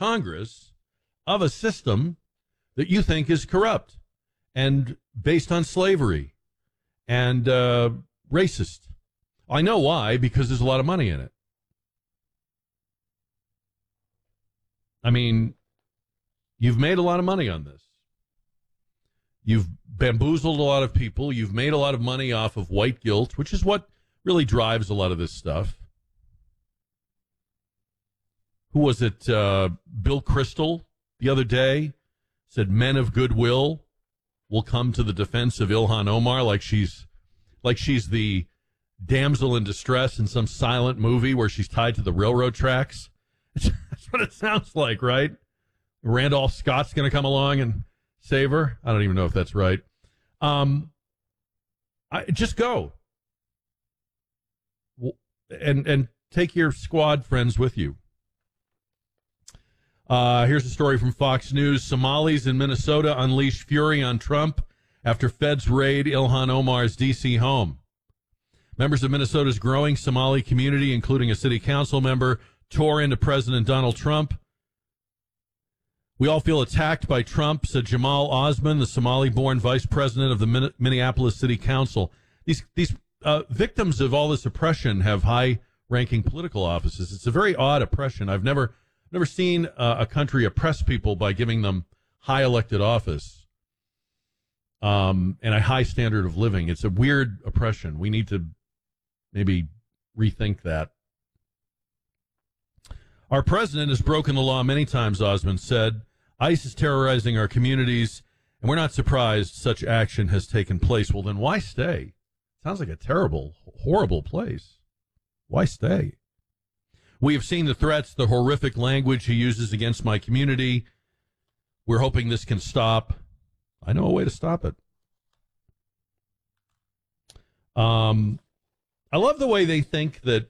Congress of a system that you think is corrupt and based on slavery and racist. I know why, because there's a lot of money in it. I mean, you've made a lot of money on this. You've bamboozled a lot of people. You've made a lot of money off of white guilt, which is what really drives a lot of this stuff. Who was it? Bill Kristol the other day said men of goodwill will come to the defense of Ilhan Omar like she's the damsel in distress in some silent movie where she's tied to the railroad tracks. That's what it sounds like, right? Randolph Scott's going to come along and save her. I don't even know if that's right. Just go and take your squad friends with you. Here's a story from Fox News. Somalis in Minnesota unleash fury on Trump after feds raid Ilhan Omar's D.C. home. Members of Minnesota's growing Somali community, including a city council member, tore into President Donald Trump. We all feel attacked by Trump, said Jamal Osman, the Somali-born vice president of the Minneapolis City Council. These victims of all this oppression have high-ranking political offices. It's a very odd oppression. I've never seen a country oppress people by giving them high elected office and a high standard of living. It's a weird oppression. We need to maybe rethink that. Our president has broken the law many times, Osmond said. ICE is terrorizing our communities, and we're not surprised such action has taken place. Well, then why stay? Sounds like a terrible, horrible place. Why stay? We have seen the threats, the horrific language he uses against my community. We're hoping this can stop. I know a way to stop it. I love the way they think that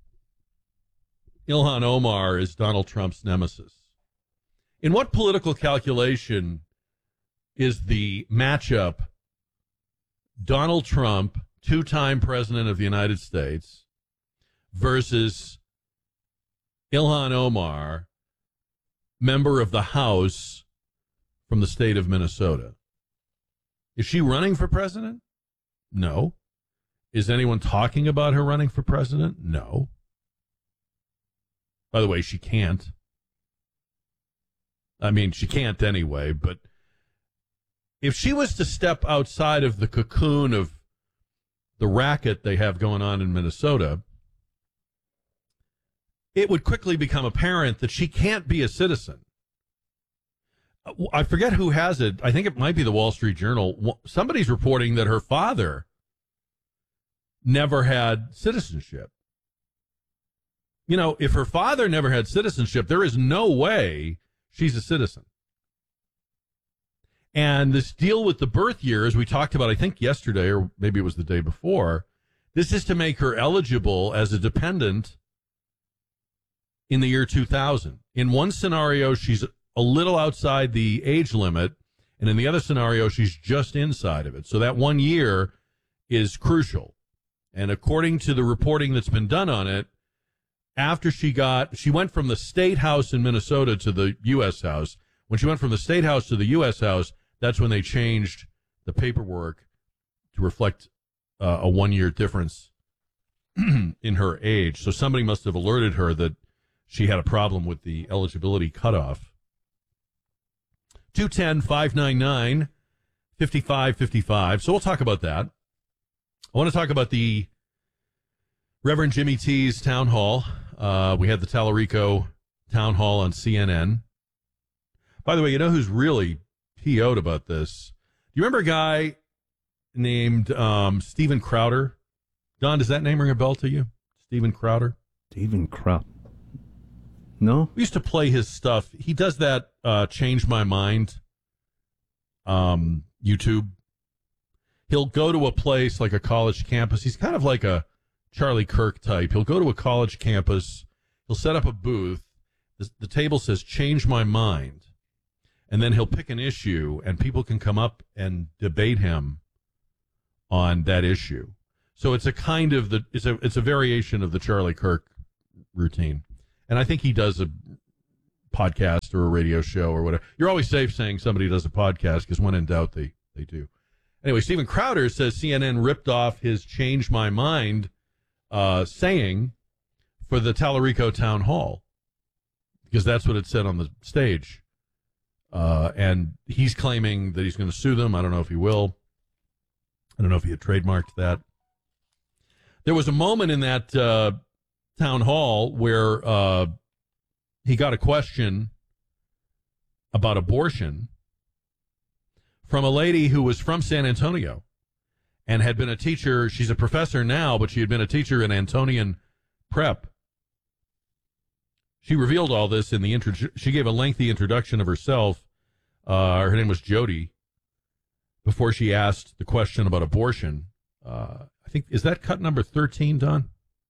Ilhan Omar is Donald Trump's nemesis. In what political calculation is the matchup Donald Trump, two-time president of the United States, versus Ilhan Omar, member of the House from the state of Minnesota? Is she running for president? No. Is anyone talking about her running for president? No. By the way, she can't. I mean, she can't anyway, but if she was to step outside of the cocoon of the racket they have going on in Minnesota, it would quickly become apparent that she can't be a citizen. I forget who has it. I think it might be the Wall Street Journal. Somebody's reporting that her father never had citizenship. You know, if her father never had citizenship, there is no way she's a citizen. And this deal with the birth year, as we talked about, I think yesterday, or maybe it was the day before, this is to make her eligible as a dependent in the year 2000. In one scenario, she's a little outside the age limit, and in the other scenario, she's just inside of it. So that 1 year is crucial. And according to the reporting that's been done on it, after she went from the state house in Minnesota to the U.S. House. When she went from the state house to the U.S. House, that's when they changed the paperwork to reflect a 1 year difference in her age. So somebody must have alerted her that she had a problem with the eligibility cutoff. 210-599-5555. So we'll talk about that. I want to talk about the Reverend Jimmy T's town hall. We had the Tallarico town hall on CNN. By the way, you know who's really PO'd about this? Do you remember a guy named Steven Crowder? Don, does that name ring a bell to you? Steven Crowder? Steven Crowder. No? We used to play his stuff. He does that Change My Mind YouTube. He'll go to a place like a college campus. He's kind of like a Charlie Kirk type. He'll go to a college campus. He'll set up a booth. The table says, Change My Mind. And then he'll pick an issue, and people can come up and debate him on that issue. So it's a kind of it's a variation of the Charlie Kirk routine. And I think he does a podcast or a radio show or whatever. You're always safe saying somebody does a podcast because when in doubt, they do. Anyway, Steven Crowder says CNN ripped off his "Change My Mind" saying for the Tallarico Town Hall because that's what it said on the stage. And he's claiming that he's going to sue them. I don't know if he will. I don't know if he had trademarked that. There was a moment in that town hall where he got a question about abortion from a lady who was from San Antonio and had been a teacher. She's a professor now, but she had been a teacher in Antonian prep. She revealed all this in the she gave a lengthy introduction of herself. Her name was Jody. Before she asked the question about abortion, I think, is that cut number 13, Don?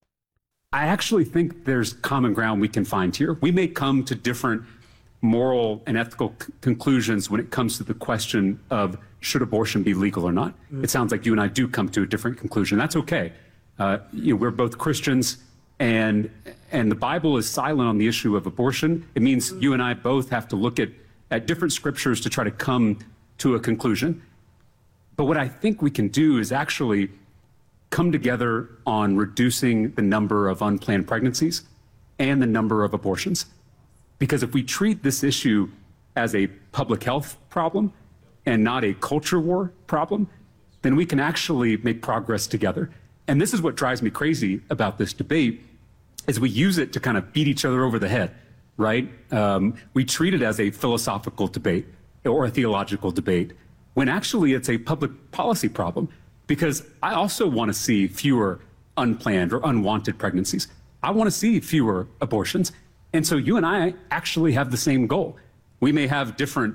I actually think there's common ground we can find here. We may come to different moral and ethical conclusions when it comes to the question of should abortion be legal or not. It sounds like you and I do come to a different conclusion. That's okay. We're both Christians, and the Bible is silent on the issue of abortion. It means you and I both have to look at different scriptures to try to come to a conclusion. But what I think we can do is actually come together on reducing the number of unplanned pregnancies and the number of abortions. Because if we treat this issue as a public health problem and not a culture war problem, then we can actually make progress together. And this is what drives me crazy about this debate, is we use it to kind of beat each other over the head, right? We treat it as a philosophical debate or a theological debate, when actually it's a public policy problem. Because I also want to see fewer unplanned or unwanted pregnancies. I want to see fewer abortions. And so you and I actually have the same goal. We may have different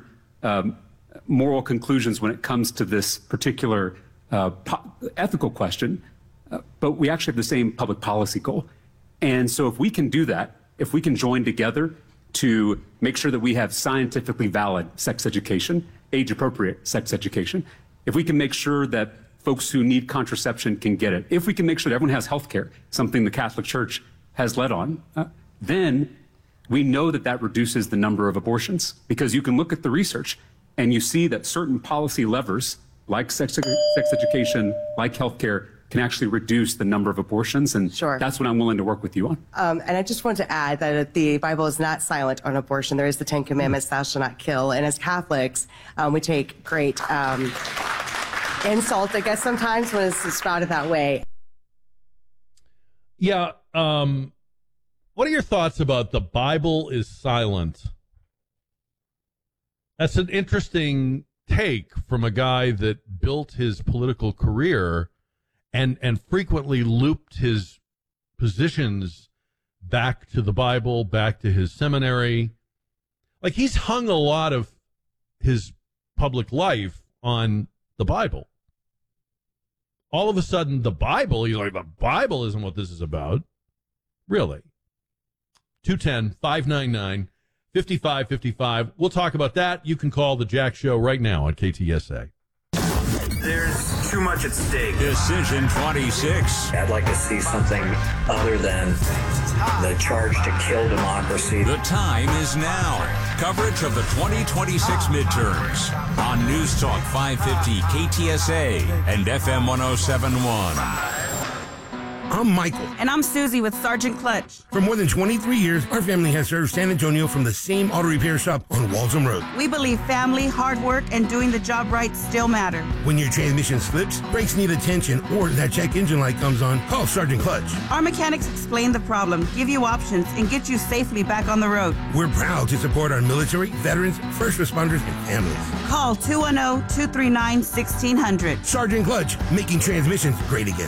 moral conclusions when it comes to this particular ethical question, but we actually have the same public policy goal. And so if we can do that, if we can join together to make sure that we have scientifically valid sex education, age-appropriate sex education, if we can make sure that folks who need contraception can get it, if we can make sure that everyone has health care, something the Catholic Church has led on, then we know that that reduces the number of abortions. Because you can look at the research and you see that certain policy levers, like sex education, like health care, can actually reduce the number of abortions. And Sure. That's what I'm willing to work with you on. And I just want to add that the Bible is not silent on abortion. There is the 10 Commandments, thou shalt not kill. And as Catholics, we take great insult, I guess, sometimes when it's spouted that way. Yeah. What are your thoughts about the Bible is silent? That's an interesting take from a guy that built his political career and frequently looped his positions back to the Bible, back to his seminary. Like, he's hung a lot of his public life on the Bible. All of a sudden, the Bible, he's like, the Bible isn't what this is about. Really? 210-599-5555. We'll talk about that. You can call the Jack Show right now on KTSA. There's too much at stake. Decision 26. I'd like to see something other than the charge to kill democracy. The time is now. Coverage of the 2026 midterms on News Talk 550 KTSA and FM 1071. I'm Michael. And I'm Susie with Sergeant Clutch. For more than 23 years, our family has served San Antonio from the same auto repair shop on Walsham Road. We believe family, hard work, and doing the job right still matter. When your transmission slips, brakes need attention, or that check engine light comes on, call Sergeant Clutch. Our mechanics explain the problem, give you options, and get you safely back on the road. We're proud to support our military, veterans, first responders, and families. Call 210-239-1600. Sergeant Clutch, making transmissions great again.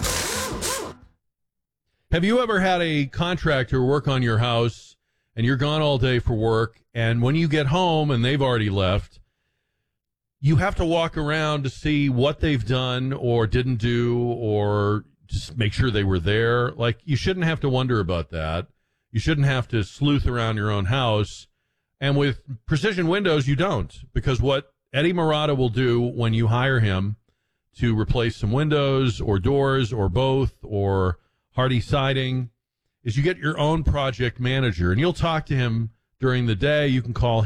Have you ever had a contractor work on your house and you're gone all day for work, and when you get home and they've already left, you have to walk around to see what they've done or didn't do or just make sure they were there? Like, you shouldn't have to wonder about that. You shouldn't have to sleuth around your own house. And with Precision Windows, you don't, because what Eddie Murata will do when you hire him to replace some windows or doors or both or Hardy Siding is you get your own project manager, and you'll talk to him during the day. You can call